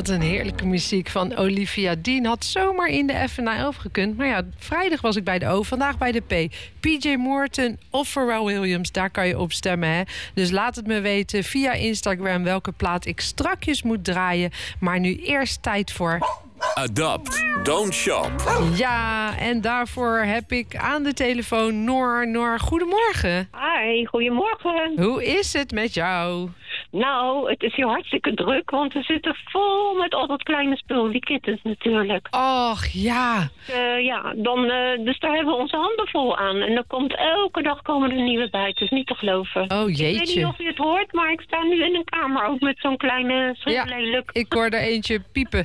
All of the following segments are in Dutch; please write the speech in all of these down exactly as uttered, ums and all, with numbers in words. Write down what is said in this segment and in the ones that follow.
wat een heerlijke muziek van Olivia Dean. Had zomaar in de F na elf gekund. Maar ja, vrijdag was ik bij de O, vandaag bij de P. P J Morton of Pharrell Williams, daar kan je op stemmen. Hè? Dus laat het me weten via Instagram welke plaat ik strakjes moet draaien. Maar nu eerst tijd voor... Adopt, don't shop. Ja, en daarvoor heb ik aan de telefoon Noor. Noor, goedemorgen. Hi, goedemorgen. Hoe is het met jou? Nou, het is hier hartstikke druk, want we zitten vol met al dat kleine spul, die kittens natuurlijk. Och, ja. Uh, ja, dan, uh, dus daar hebben we onze handen vol aan. En dan komt elke dag komen er nieuwe bij, het is niet te geloven. Oh, jeetje. Ik weet niet of je het hoort, maar ik sta nu in een kamer ook met zo'n kleine schriftleelijk. Ja, ik hoor er eentje piepen.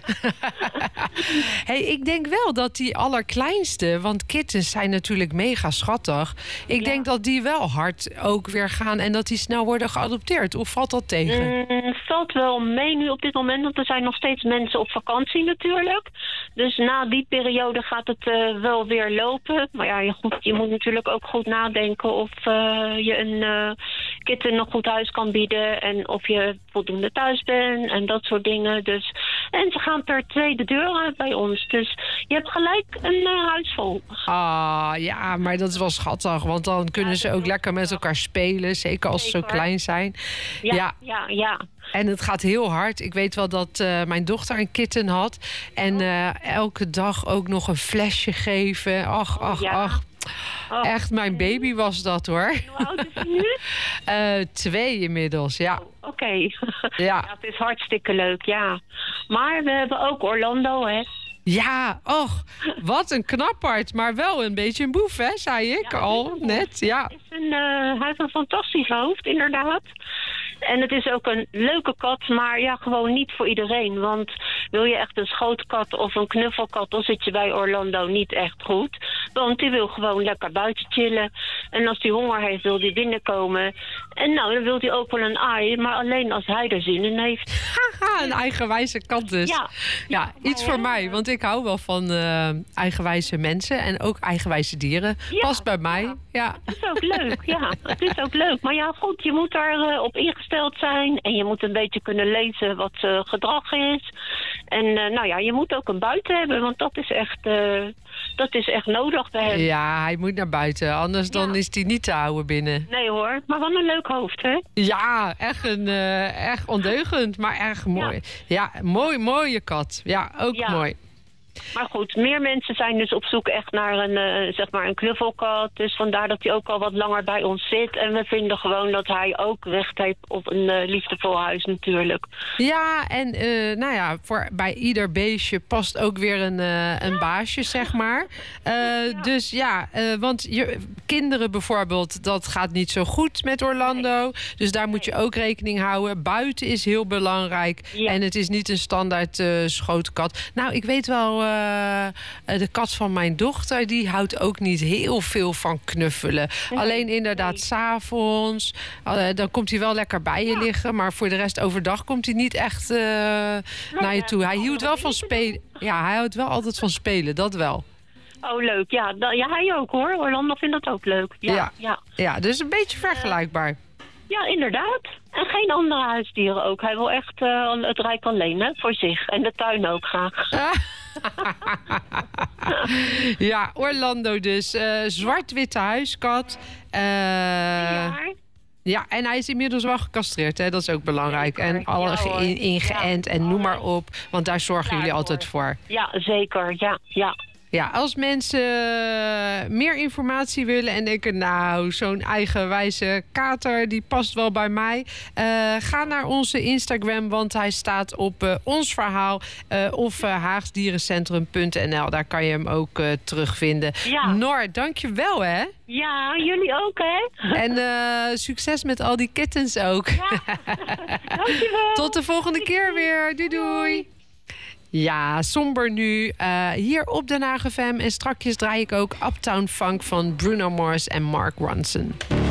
Hey, ik denk wel dat die allerkleinste, want kittens zijn natuurlijk mega schattig. Ik Ja. denk dat die wel hard ook weer gaan en dat die snel worden geadopteerd. Of valt dat tegen? Mm, valt wel mee nu op dit moment, want er zijn nog steeds mensen op vakantie natuurlijk. Dus na die periode gaat het uh, wel weer lopen. Maar ja, je, goed, je moet natuurlijk ook goed nadenken of uh, je een uh, kitten een goed huis kan bieden. En of je voldoende thuis bent en dat soort dingen. Dus, en ze gaan per tweede deur uit bij ons. Dus je hebt gelijk een uh, huis vol. Ah, ja, maar dat is wel schattig. Want dan kunnen Ja, ze dat ook is lekker met elkaar spelen. Zeker als ze zo Zeker. klein zijn. Ja, Ja. ja, ja. En het gaat heel hard. Ik weet wel dat uh, mijn dochter een kitten had. En uh, elke dag ook nog een flesje geven. Ach, ach, ja. ach. Oh. Echt, mijn baby was dat, hoor. Hoe oud is hij nu? Uh, twee inmiddels, ja. Oké. Okay. Ja. Ja, het is hartstikke leuk, ja. Maar we hebben ook Orlando, hè. Ja, och, wat een knapperd. Maar wel een beetje een boef, hè, zei ik Ja, al net. Ja. Is een, uh, hij heeft een fantastisch hoofd, inderdaad. En het is ook een leuke kat, maar ja, gewoon niet voor iedereen. Want wil je echt een schootkat of een knuffelkat, dan zit je bij Orlando niet echt goed. Want die wil gewoon lekker buiten chillen. En als hij honger heeft, wil hij binnenkomen. En nou, dan wil hij ook wel een aai, maar alleen als hij er zin in heeft. Haha, een eigenwijze kat dus. Ja, ja iets voor mij, want ik hou wel van uh, eigenwijze mensen en ook eigenwijze dieren. Ja, Past bij mij, ja. ja. Het is ook leuk, ja. Het is ook leuk. Maar ja, goed, je moet daar uh, op ingesteld zijn. En je moet een beetje kunnen lezen wat uh, gedrag is. En uh, nou ja, je moet ook een buiten hebben, want dat is echt, uh, dat is echt nodig bij hem. Ja, hij moet naar buiten, anders dan Ja. is hij niet te houden binnen. Nee hoor, maar wat een leuk hoofd, hè? Ja, echt, een, uh, echt ondeugend, maar erg mooi. Ja, ja mooi, mooie kat. Ja, ook Ja. mooi. Maar goed, meer mensen zijn dus op zoek echt naar een, uh, zeg maar een knuffelkat. Dus vandaar dat hij ook al wat langer bij ons zit. En we vinden gewoon dat hij ook recht heeft op een uh, liefdevol huis natuurlijk. Ja, en uh, nou ja, voor bij ieder beestje past ook weer een, uh, een baasje, zeg maar. Uh, ja. Dus ja, uh, want je, kinderen bijvoorbeeld, dat gaat niet zo goed met Orlando. Nee. Dus daar moet je ook rekening houden. Buiten is heel belangrijk. Ja. En het is niet een standaard uh, schootkat. Nou, ik weet wel... Uh, de kat van mijn dochter, die houdt ook niet heel veel van knuffelen. Nee, Alleen inderdaad, nee. 's avonds, uh, dan komt hij wel lekker bij je ja. liggen. Maar voor de rest overdag komt hij niet echt uh, nee, naar je toe. Hij hield wel van spelen. Ja, hij houdt wel altijd van spelen, dat wel. Oh, leuk. Ja, da- ja hij ook hoor. Orlando vindt dat ook leuk. Ja, ja. ja. ja dus een beetje vergelijkbaar. Uh, Ja, inderdaad. En geen andere huisdieren ook. Hij wil echt uh, het rijk alleen, hè, voor zich. En de tuin ook graag. Ja, Orlando dus. Uh, zwart-witte huiskat. Uh, ja. Ja, en hij is inmiddels wel gecastreerd, hè? Dat is ook belangrijk. Zeker. En alle ja, ge- in, ingeënt ja. en noem maar op. Want daar zorgen ja, jullie hoor. altijd voor. Ja, zeker. Ja, ja. Ja, als mensen meer informatie willen en denken... nou, zo'n eigenwijze kater, die past wel bij mij... Uh, ga naar onze Instagram, want hij staat op uh, ons verhaal... Uh, of uh, haagsdierencentrum punt n l. Daar kan je hem ook uh, terugvinden. Ja. Noor, dank je wel, hè? Ja, jullie ook, hè? En uh, succes met al die kittens ook. Ja. Dankjewel. Tot de volgende keer weer. Doei, doei. Ja, somber nu. Uh, hier op Den Haag F M. En strakjes draai ik ook Uptown Funk van Bruno Mars en Mark Ronson.